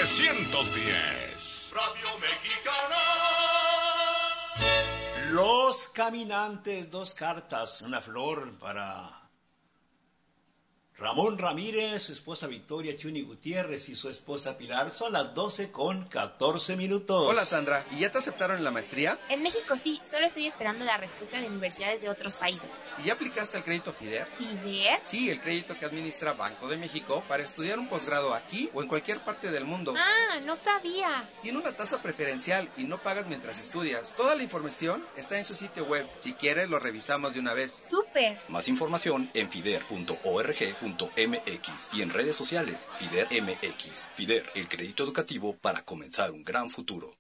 910. Radio Mexicana. Los Caminantes, 2 cartas, una flor para Ramón Ramírez, su esposa Victoria Chuni Gutiérrez y su esposa Pilar. Son las 12:14. Hola Sandra, ¿y ya te aceptaron en la maestría? En México sí, solo estoy esperando la respuesta de universidades de otros países. ¿Y ya aplicaste el crédito FIDER? ¿FIDER? Sí, el crédito que administra Banco de México para estudiar un posgrado aquí o en cualquier parte del mundo. Ah, no sabía. Tiene una tasa preferencial y no pagas mientras estudias. Toda la información está en su sitio web. Si quieres, lo revisamos de una vez. ¡Súper! Más información en fider.org.mx y en redes sociales FIDER MX. FIDER, el crédito educativo para comenzar un gran futuro.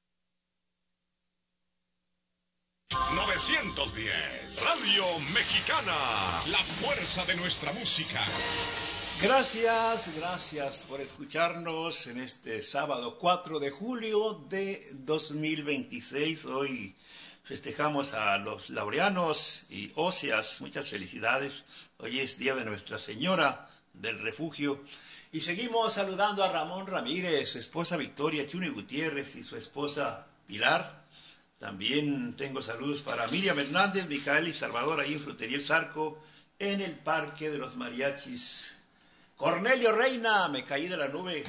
910. Radio Mexicana. La fuerza de nuestra música. Gracias por escucharnos en este sábado 4 de julio de 2026. Hoy festejamos a los laureanos y óseas. Muchas felicidades. Hoy es día de Nuestra Señora del Refugio. Y seguimos saludando a Ramón Ramírez, su esposa Victoria Chuni Gutiérrez y su esposa Pilar. También tengo saludos para Miriam Hernández, Micael y Salvador, ahí en Frutería El Zarco, en el Parque de los Mariachis. Cornelio Reina, me caí de la nube.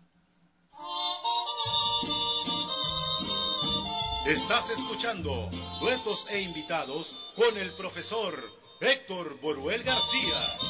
Estás escuchando Duetos e Invitados con el profesor Héctor Boruel García.